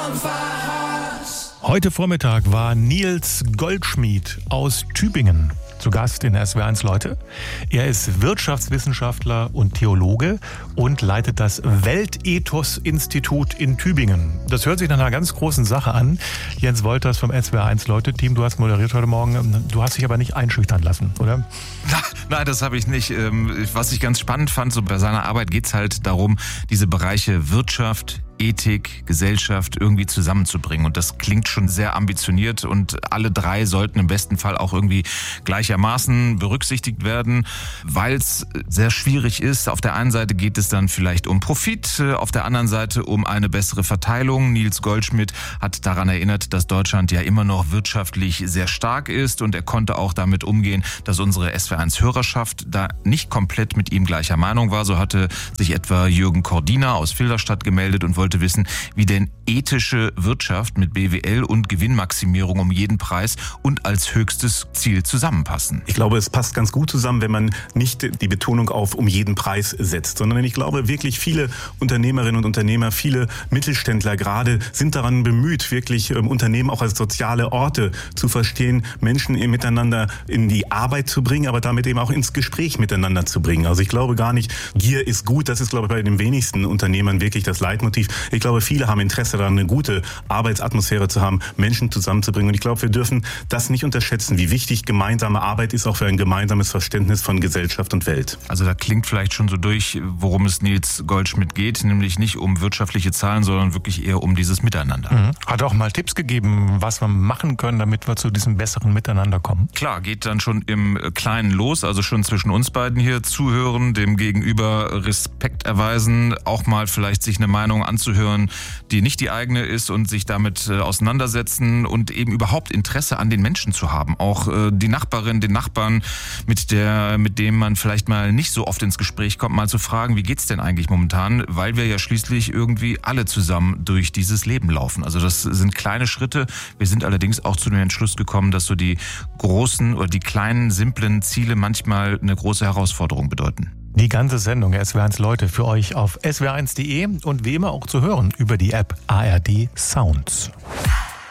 Heute Vormittag war Nils Goldschmied aus Tübingen zu Gast in SWR1 Leute. Er ist Wirtschaftswissenschaftler und Theologe und leitet das Weltethos-Institut in Tübingen. Das hört sich nach einer ganz großen Sache an. Jens Wolters vom SWR1 Leute-Team, du hast moderiert heute Morgen. Du hast dich aber nicht einschüchtern lassen, oder? Nein, das habe ich nicht. Was ich ganz spannend fand, so bei seiner Arbeit geht es halt darum, diese Bereiche Wirtschaft, Ethik, Gesellschaft irgendwie zusammenzubringen. Und das klingt schon sehr ambitioniert und alle drei sollten im besten Fall auch irgendwie gleichermaßen berücksichtigt werden, weil es sehr schwierig ist. Auf der einen Seite geht es dann vielleicht um Profit, auf der anderen Seite um eine bessere Verteilung. Nils Goldschmied hat daran erinnert, dass Deutschland ja immer noch wirtschaftlich sehr stark ist und er konnte auch damit umgehen, dass unsere SWR1-Hörerschaft da nicht komplett mit ihm gleicher Meinung war. So hatte sich etwa Jürgen Cordina aus Filderstadt gemeldet und wollte wissen, wie denn ethische Wirtschaft mit BWL und Gewinnmaximierung um jeden Preis und als höchstes Ziel zusammenpassen. Ich glaube, es passt ganz gut zusammen, wenn man nicht die Betonung auf um jeden Preis setzt, sondern ich glaube wirklich viele Unternehmerinnen und Unternehmer, viele Mittelständler gerade sind daran bemüht, wirklich Unternehmen auch als soziale Orte zu verstehen, Menschen miteinander in die Arbeit zu bringen, aber damit eben auch ins Gespräch miteinander zu bringen. Also ich glaube gar nicht, Gier ist gut, das ist glaube ich bei den wenigsten Unternehmern wirklich das Leitmotiv. Ich glaube, viele haben Interesse daran, eine gute Arbeitsatmosphäre zu haben, Menschen zusammenzubringen. Und ich glaube, wir dürfen das nicht unterschätzen, wie wichtig gemeinsame Arbeit ist, auch für ein gemeinsames Verständnis von Gesellschaft und Welt. Also da klingt vielleicht schon so durch, worum es Nils Goldschmied geht, nämlich nicht um wirtschaftliche Zahlen, sondern wirklich eher um dieses Miteinander. Hat auch mal Tipps gegeben, was wir machen können, damit wir zu diesem besseren Miteinander kommen. Klar, geht dann schon im Kleinen los, also schon zwischen uns beiden hier zuhören, dem Gegenüber Respekt erweisen, auch mal vielleicht sich eine Meinung anzuhören, die nicht die eigene ist und sich damit auseinandersetzen und eben überhaupt Interesse an den Menschen zu haben. Auch die Nachbarin, den Nachbarn, mit dem man vielleicht mal nicht so oft ins Gespräch kommt, mal zu fragen, wie geht's denn eigentlich momentan? Weil wir ja schließlich irgendwie alle zusammen durch dieses Leben laufen. Also das sind kleine Schritte. Wir sind allerdings auch zu dem Entschluss gekommen, dass so die großen oder die kleinen, simplen Ziele manchmal eine große Herausforderung bedeuten. Die ganze Sendung SWR1 Leute für euch auf swr1.de und wie immer auch zu hören über die App ARD Sounds.